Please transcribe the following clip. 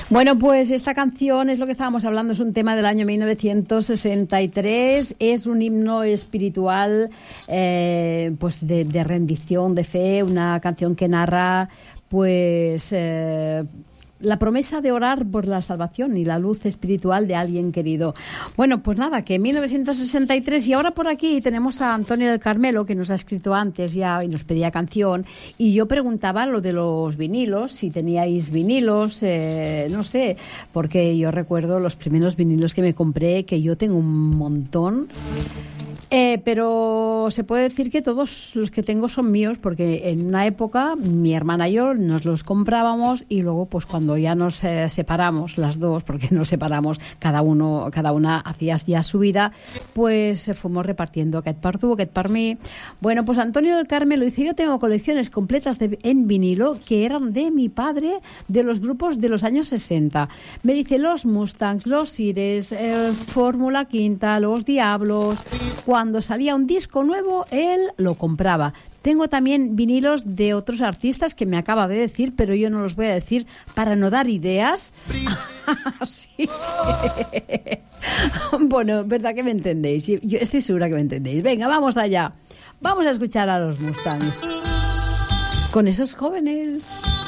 Bueno, pues esta canción es lo que estábamos hablando, es un tema del año 1963, es un himno espiritual pues de rendición, de fe, una canción que narra pues la promesa de orar por la salvación y la luz espiritual de alguien querido. Bueno, pues nada, que en 1963, y ahora por aquí tenemos a Antonio del Carmelo, que nos ha escrito antes ya y nos pedía canción, y yo preguntaba lo de los vinilos, si teníais vinilos, no sé, porque yo recuerdo los primeros vinilos que me compré, que yo tengo un montón. Pero se puede decir que todos los que tengo son míos, porque en una época mi hermana y yo nos los comprábamos y luego pues cuando ya nos separamos las dos, porque nos separamos, cada una hacía ya su vida, pues fuimos repartiendo aquest per tu, aquest per mi. Bueno, pues Antonio del Carmelo dice: yo tengo colecciones completas en vinilo que eran de mi padre, de los grupos de los años 60. Me dice los Mustangs, los Sires, Fórmula Quinta, los Diablos. Cuando salía un disco nuevo, él lo compraba. Tengo también vinilos de otros artistas que me acaba de decir, pero yo no los voy a decir para no dar ideas. Sí. Bueno, verdad que me entendéis. Yo estoy segura que me entendéis. Venga, vamos allá. Vamos a escuchar a los Mustangs. Con esos jóvenes.